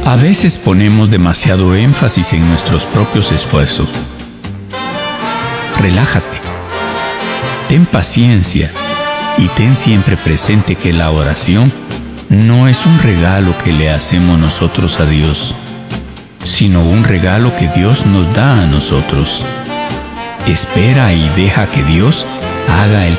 A veces ponemos demasiado énfasis en nuestros propios esfuerzos. Relájate, ten paciencia y ten siempre presente que la oración no es un regalo que le hacemos nosotros a Dios, sino un regalo que Dios nos da a nosotros. Espera y deja que Dios haga el